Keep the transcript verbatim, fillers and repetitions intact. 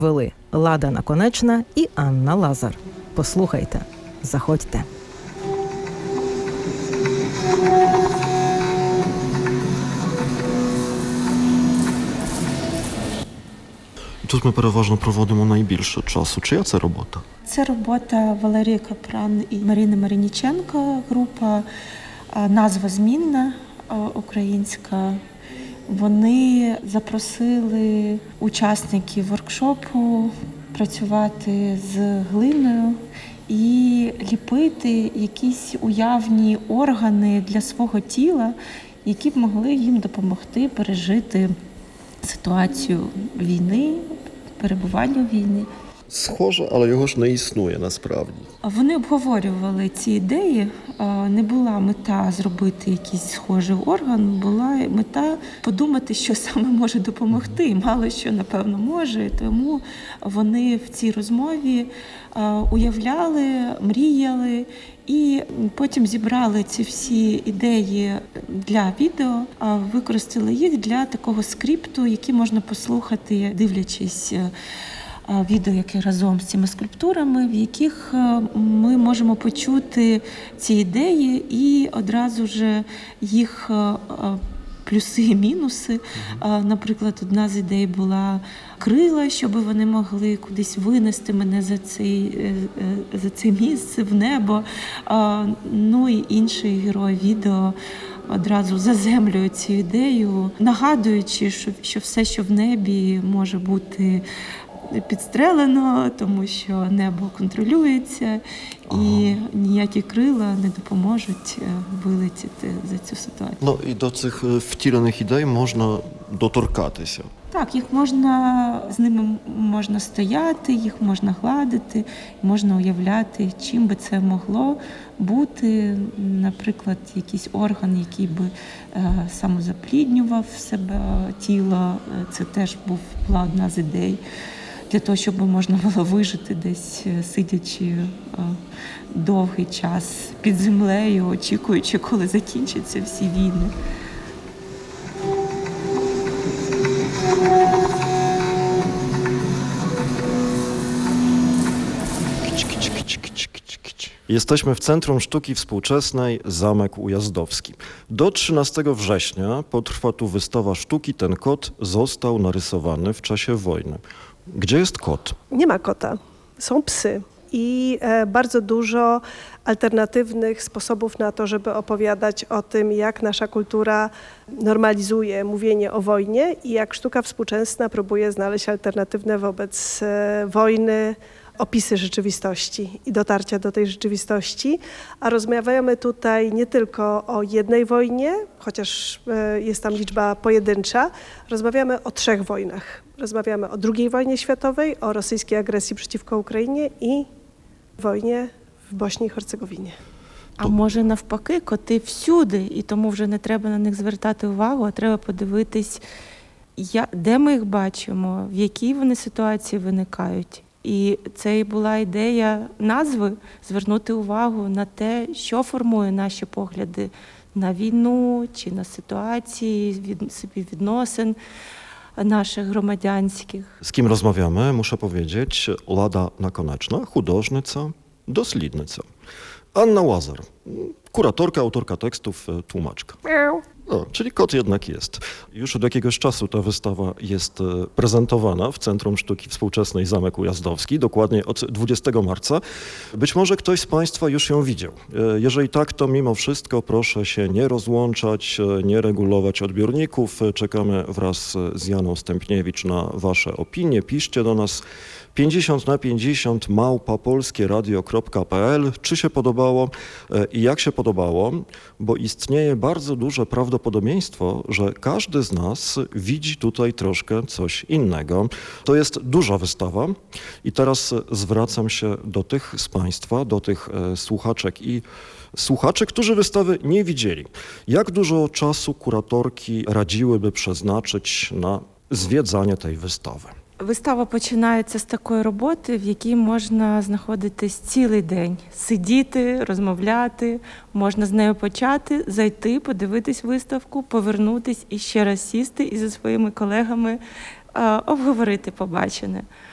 Вели Лада Наконечна і Анна Лазар. Послухайте, заходьте. Тут ми переважно проводимо найбільше часу. Чия це робота? Це робота Валерії Капран і Марини Мариніченко, група «Назва змінна» українська. Вони запросили учасників воркшопу працювати з глиною і ліпити якісь уявні органи для свого тіла, які б могли їм допомогти пережити ситуацію війни, перебування у війні. Схоже, але його ж не існує насправді. Вони обговорювали ці ідеї. Не була мета зробити якийсь схожий орган, була мета подумати, що саме може допомогти. Мало що, напевно, може. Тому вони в цій розмові уявляли, мріяли і потім зібрали ці всі ідеї для відео, використали їх для такого скрипту, який можна послухати, дивлячись відео, яке разом з цими скульптурами, в яких ми можемо почути ці ідеї і одразу ж їх плюси і мінуси. Наприклад, одна з ідей була крила, щоб вони могли кудись винести мене за цей, за це місце в небо. Ну і інший герой відео одразу заземлює цю ідею, нагадуючи, що, що все, що в небі, може бути підстрелено, тому що небо контролюється, і ніякі крила не допоможуть вилетіти за цю ситуацію. Ну і до цих втілених ідей можна доторкатися. Так, їх можна, з ними можна стояти, їх можна гладити, можна уявляти, чим би це могло бути. Наприклад, якийсь орган, який би е, самозапліднював себе тіло, це теж був, була одна з ідей. Для того, щоб можна було вижити десь, сидячи довгий час під землею, очікуючи, коли закінчаться всі війни. Jesteśmy w Centrum Sztuki Współczesnej Zamek Ujazdowski. Do trzynastego września potrwa tu wystawa sztuki. Ten kot został narysowany w czasie wojny. Gdzie jest kot? Nie ma kota. Są psy. I e, bardzo dużo alternatywnych sposobów na to, żeby opowiadać o tym, jak nasza kultura normalizuje mówienie o wojnie i jak sztuka współczesna próbuje znaleźć alternatywne wobec e, wojny opisy rzeczywistości i dotarcia do tej rzeczywistości, a rozmawiamy tutaj nie tylko o jednej wojnie, chociaż e, jest tam liczba pojedyncza, rozmawiamy o trzech wojnach. Rozmawiamy o drugiej wojnie światowej, o rosyjskiej agresji przeciwko Україні і wojnie в Боснії і Герцеговіні. А може навпаки, коти всюди, і тому вже не треба на них звертати увагу, а треба подивитись, де ми їх бачимо, в якій вони ситуації виникають. І це і була ідея назви – звернути увагу на те, що формує наші погляди на війну чи на ситуації, співвідносин naszych громадянських. Z kim rozmawiamy, muszę powiedzieć, Lada Nakонечна, художниця, дослідниця. Anna Łazar, kuratorka, autorka tekstów, tłumaczka. No, czyli kot jednak jest. Już od jakiegoś czasu ta wystawa jest prezentowana w Centrum Sztuki Współczesnej Zamek Ujazdowski, dokładnie od dwudziestego marca. Być może ktoś z Państwa już ją widział. Jeżeli tak, to mimo wszystko proszę się nie rozłączać, nie regulować odbiorników. Czekamy wraz z Janą Stępniewicz na Wasze opinie. Piszcie do nas pięćdziesiąt na pięćdziesiąt małpa polskieradio kropka p l. Czy się podobało i jak się podobało, bo istnieje bardzo duże prawdopodobieństwo, że każdy z nas widzi tutaj troszkę coś innego. To jest duża wystawa i teraz zwracam się do tych z Państwa, do tych słuchaczek i słuchaczy, którzy wystawy nie widzieli. Jak dużo czasu kuratorki radziłyby przeznaczyć na zwiedzanie tej wystawy? Вистава починається з такої роботи, в якій можна знаходитись цілий день, сидіти, розмовляти, можна з нею почати, зайти, подивитись виставку, повернутись і ще раз сісти і зі своїми колегами а, обговорити побачене.